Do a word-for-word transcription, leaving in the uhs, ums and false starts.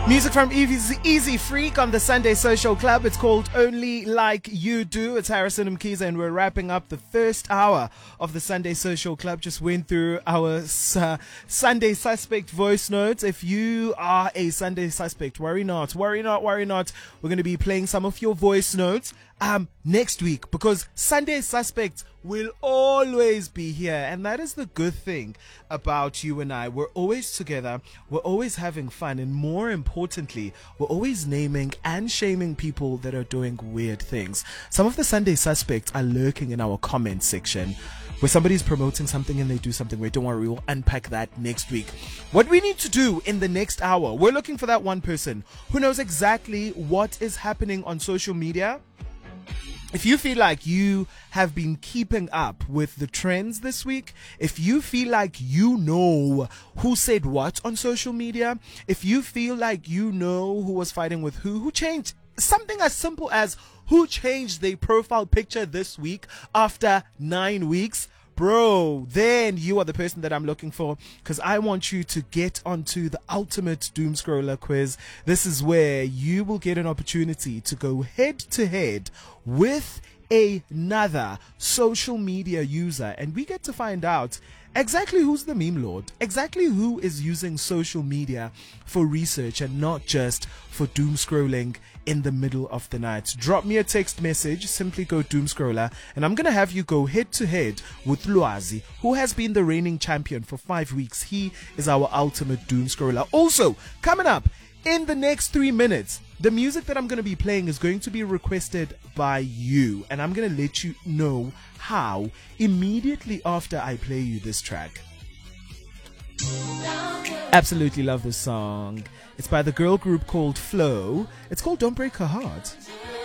Music from Easy, Easy Freak on the Sunday Social Club. It's called Only Like You Do. It's Harrison Mkiza, and we're wrapping up the first hour of the Sunday Social Club. Just went through our uh, Sunday Suspect voice notes. If you are a Sunday Suspect, worry not, worry not, worry not. We're going to be playing some of your voice notes um next week, because Sunday Suspects will always be here, and that is the good thing about you and I. We're always together, we're always having fun, and more importantly, we're always naming and shaming people that are doing weird things. Some of the Sunday Suspects are lurking in our comment section where somebody's promoting something and they do something weird. Don't worry, we'll unpack that next week. What we need to do in the next hour, we're looking for that one person who knows exactly what is happening on social media. If you feel like you have been keeping up with the trends this week, if you feel like you know who said what on social media, if you feel like you know who was fighting with who, who changed something as simple as who changed their profile picture this week after nine weeks, bro, then you are the person that I'm looking for, because I want you to get onto the ultimate doom scroller quiz. This is where you will get an opportunity to go head to head with another social media user, and we get to find out exactly who's the meme lord, exactly who is using social media for research and not just for doom scrolling in the middle of the night. Drop me a text message, simply go doom scroller, and I'm gonna have you go head to head with Lwazi, who has been the reigning champion for five weeks. He is our ultimate doom scroller. Also, coming up in the next three minutes, the music that I'm going to be playing is going to be requested by you, and I'm going to let you know how immediately after I play you this track. Absolutely love this song. It's by the girl group called Flow. It's called Don't Break Her Heart.